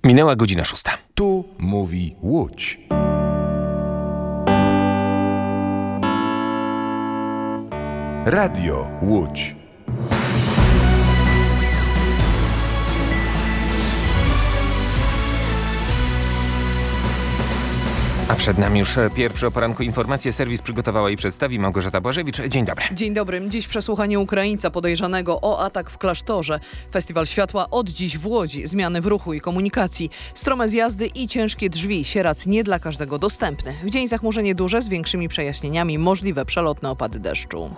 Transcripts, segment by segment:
Minęła godzina 6. Tu mówi Łódź. Radio Łódź. A przed nami już pierwsze o poranku informacje. Serwis przygotowała i przedstawi Małgorzata Błażewicz. Dzień dobry. Dzień dobry. Dziś przesłuchanie Ukraińca podejrzanego o atak w klasztorze. Festiwal Światła od dziś w Łodzi. Zmiany w ruchu i komunikacji. Strome zjazdy i ciężkie drzwi. Sieradz nie dla każdego dostępny. W dzień zachmurzenie duże z większymi przejaśnieniami. Możliwe przelotne opady deszczu.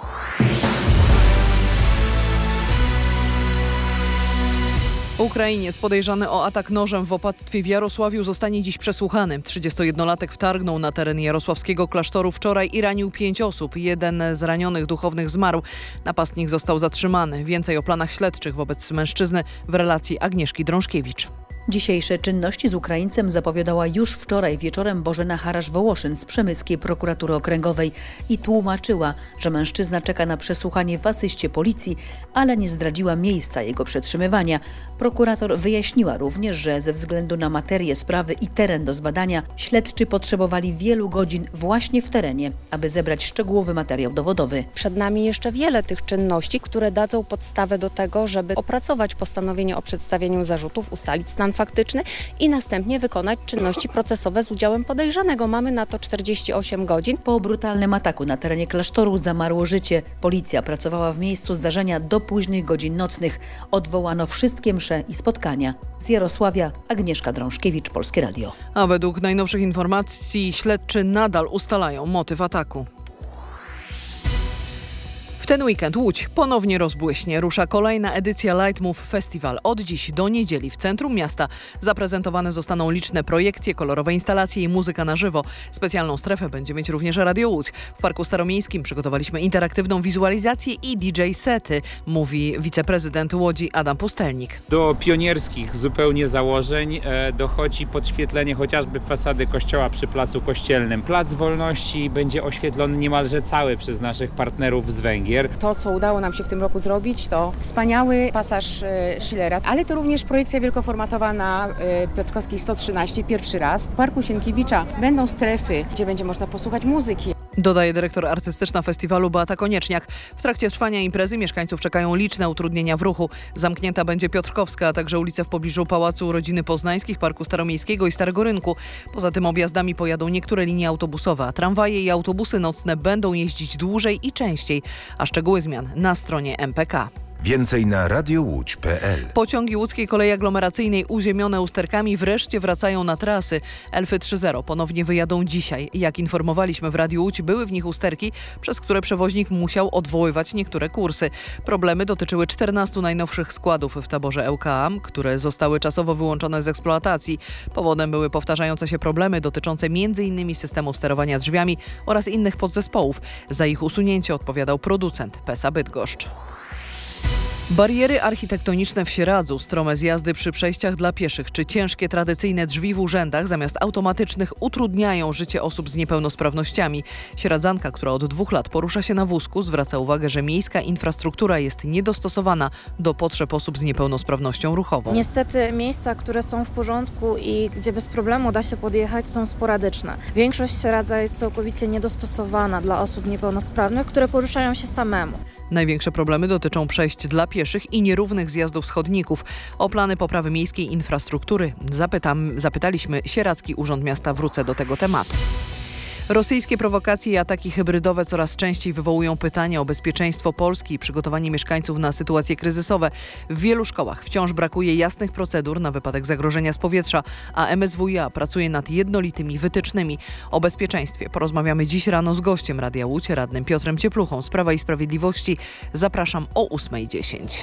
Ukrainiec podejrzany o atak nożem w opactwie w Jarosławiu zostanie dziś przesłuchany. 31-latek wtargnął na teren jarosławskiego klasztoru wczoraj i ranił 5 osób. Jeden z ranionych duchownych zmarł. Napastnik został zatrzymany. Więcej o planach śledczych wobec mężczyzny w relacji Agnieszki Drążkiewicz. Dzisiejsze czynności z Ukraińcem zapowiadała już wczoraj wieczorem Bożena Harasz-Wołoszyn z Przemyskiej Prokuratury Okręgowej i tłumaczyła, że mężczyzna czeka na przesłuchanie w asyście policji, ale nie zdradziła miejsca jego przetrzymywania. Prokurator wyjaśniła również, że ze względu na materię sprawy i teren do zbadania śledczy potrzebowali wielu godzin właśnie w terenie, aby zebrać szczegółowy materiał dowodowy. Przed nami jeszcze wiele tych czynności, które dadzą podstawę do tego, żeby opracować postanowienie o przedstawieniu zarzutów, ustalić stan faktyczny i następnie wykonać czynności procesowe z udziałem podejrzanego. Mamy na to 48 godzin. Po brutalnym ataku na terenie klasztoru zamarło życie. Policja pracowała w miejscu zdarzenia do późnych godzin nocnych. Odwołano wszystkie msze i spotkania. Z Jarosławia Agnieszka Drążkiewicz, Polskie Radio. A według najnowszych informacji śledczy nadal ustalają motyw ataku. W ten weekend Łódź ponownie rozbłyśnie. Rusza kolejna edycja Lightmove Festival. Od dziś do niedzieli w centrum miasta zaprezentowane zostaną liczne projekcje, kolorowe instalacje i muzyka na żywo. Specjalną strefę będzie mieć również Radio Łódź. W Parku Staromiejskim przygotowaliśmy interaktywną wizualizację i DJ sety, mówi wiceprezydent Łodzi Adam Pustelnik. Do pionierskich zupełnie założeń dochodzi podświetlenie chociażby fasady kościoła przy Placu Kościelnym. Plac Wolności będzie oświetlony niemalże cały przez naszych partnerów z Węgier. To, co udało nam się w tym roku zrobić, to wspaniały pasaż Schillera, ale to również projekcja wielkoformatowa na Piotrkowskiej 113 pierwszy raz. W Parku Sienkiewicza będą strefy, gdzie będzie można posłuchać muzyki. Dodaje dyrektor artystyczna festiwalu Beata Konieczniak. W trakcie trwania imprezy mieszkańców czekają liczne utrudnienia w ruchu. Zamknięta będzie Piotrkowska, a także ulice w pobliżu Pałacu Rodziny Poznańskich, Parku Staromiejskiego i Starego Rynku. Poza tym objazdami pojadą niektóre linie autobusowe, a tramwaje i autobusy nocne będą jeździć dłużej i częściej. A szczegóły zmian na stronie MPK. Więcej na radiowódź.pl. Pociągi łódzkiej kolei aglomeracyjnej uziemione usterkami wreszcie wracają na trasy. Elfy 3.0 ponownie wyjadą dzisiaj. Jak informowaliśmy w Radiu Łódź, były w nich usterki, przez które przewoźnik musiał odwoływać niektóre kursy. Problemy dotyczyły 14 najnowszych składów w taborze ŁKA, które zostały czasowo wyłączone z eksploatacji. Powodem były powtarzające się problemy dotyczące m.in. systemu sterowania drzwiami oraz innych podzespołów. Za ich usunięcie odpowiadał producent PESA Bydgoszcz. Bariery architektoniczne w Sieradzu, strome zjazdy przy przejściach dla pieszych czy ciężkie tradycyjne drzwi w urzędach zamiast automatycznych utrudniają życie osób z niepełnosprawnościami. Sieradzanka, która od 2 lat porusza się na wózku, zwraca uwagę, że miejska infrastruktura jest niedostosowana do potrzeb osób z niepełnosprawnością ruchową. Niestety miejsca, które są w porządku i gdzie bez problemu da się podjechać, są sporadyczne. Większość Sieradza jest całkowicie niedostosowana dla osób niepełnosprawnych, które poruszają się samemu. Największe problemy dotyczą przejść dla pieszych i nierównych zjazdów z chodników. O plany poprawy miejskiej infrastruktury zapytaliśmy Sieradzki Urząd Miasta. Wrócę do tego tematu. Rosyjskie prowokacje i ataki hybrydowe coraz częściej wywołują pytania o bezpieczeństwo Polski i przygotowanie mieszkańców na sytuacje kryzysowe. W wielu szkołach wciąż brakuje jasnych procedur na wypadek zagrożenia z powietrza, a MSWiA pracuje nad jednolitymi wytycznymi. O bezpieczeństwie porozmawiamy dziś rano z gościem Radia Łódź, radnym Piotrem Ciepluchą z Prawa i Sprawiedliwości. Zapraszam o 8:10.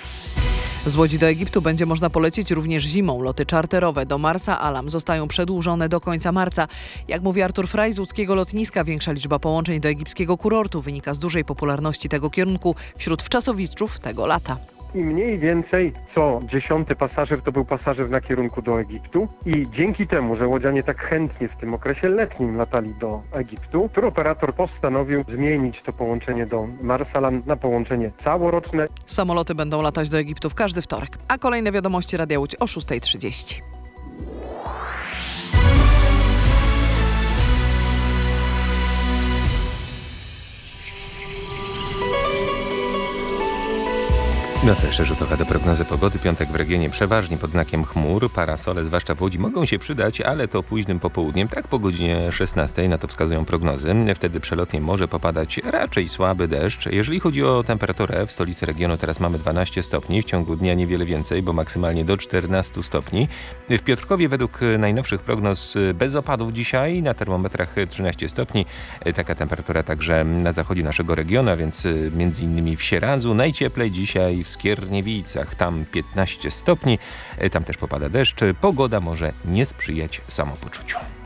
Z Łodzi do Egiptu będzie można polecieć również zimą. Loty czarterowe do Marsa Alam zostają przedłużone do końca marca. Jak mówi Artur Fraj z łódzkiego lotniska, większa liczba połączeń do egipskiego kurortu wynika z dużej popularności tego kierunku wśród wczasowiczów tego lata. I mniej więcej co 10. pasażer to był pasażer na kierunku do Egiptu i dzięki temu, że łodzianie tak chętnie w tym okresie letnim latali do Egiptu, turoperator postanowił zmienić to połączenie do Marsalam na połączenie całoroczne. Samoloty będą latać do Egiptu w każdy wtorek. A kolejne wiadomości Radia Łódź o 6:30. No to jeszcze rzut oka do prognozy pogody. Piątek w regionie przeważnie pod znakiem chmur. Parasole, zwłaszcza w Łodzi, mogą się przydać, ale to późnym popołudniem, tak po godzinie 16, na to wskazują prognozy. Wtedy przelotnie może popadać raczej słaby deszcz. Jeżeli chodzi o temperaturę, w stolicy regionu teraz mamy 12 stopni, w ciągu dnia niewiele więcej, bo maksymalnie do 14 stopni. W Piotrkowie według najnowszych prognoz bez opadów dzisiaj, na termometrach 13 stopni. Taka temperatura także na zachodzie naszego regionu, a więc między innymi w Sieradzu. Najcieplej dzisiaj w Skierniewicach, tam 15 stopni, tam też popada deszcz. Pogoda może nie sprzyjać samopoczuciu.